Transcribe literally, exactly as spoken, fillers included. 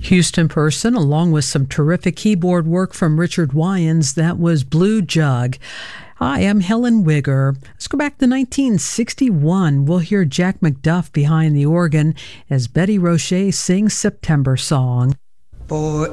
Houston Person, along with some terrific keyboard work from Richard Wyans. That was Blue Jug. Hi, I'm Helen Wigger. Let's go back to nineteen sixty-one. We'll hear Jack McDuff behind the organ as Betty Roche sings September Song. Boy,